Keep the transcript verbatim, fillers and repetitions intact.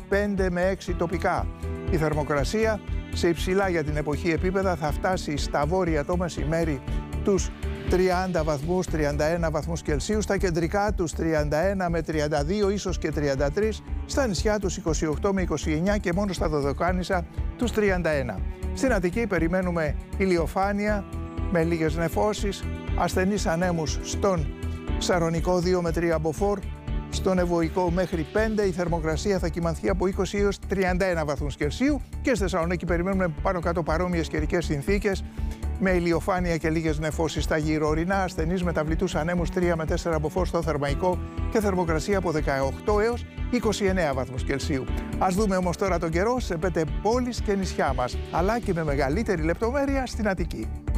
πέντε με έξι τοπικά. Η θερμοκρασία σε υψηλά για την εποχή επίπεδα θα φτάσει στα βόρεια το μεσημέρι τους τριάντα βαθμούς, τριάντα ένα βαθμούς Κελσίου, στα κεντρικά τους τριάντα ένα με τριάντα δύο, ίσως και τριάντα τρία, στα νησιά τους είκοσι οκτώ με είκοσι εννιά και μόνο στα Δωδεκάνησα τους τριάντα ένα. Στην Αττική περιμένουμε ηλιοφάνεια με λίγες νεφώσεις, ασθενείς ανέμους στον Σαρονικό δύο με τρία μποφόρ, στον Ευωικό μέχρι πέντε, η θερμοκρασία θα κυμανθεί από είκοσι έως τριάντα ένα βαθμούς Κελσίου και στη Θεσσαλονίκη περιμένουμε πάνω κάτω παρόμοιες καιρικές συνθήκες με ηλιοφάνεια και λίγες νεφώσεις στα γύρω-ορεινά, ασθενείς μεταβλητούς ανέμους τρία με τέσσερα μποφόρ στο Θερμαϊκό και θερμοκρασία από δεκαοκτώ έως είκοσι εννέα βαθμούς Κελσίου. Ας δούμε όμως τώρα τον καιρό σε πέντε πόλεις και νησιά μας, αλλά και με μεγαλύτερη λεπτομέρεια στην Αττική.